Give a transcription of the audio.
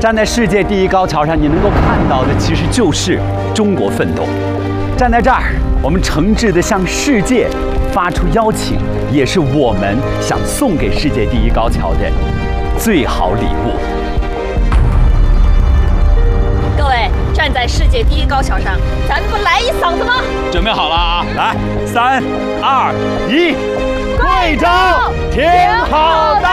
站在世界第一高桥上，你能够看到的其实就是中国奋斗。站在这儿，我们诚挚地向世界发出邀请，也是我们想送给世界第一高桥的最好礼物。 各位站在世界第一高桥上，咱们不来一嗓子吗？ 准备好了啊！来，3、2、1，贵州挺好的。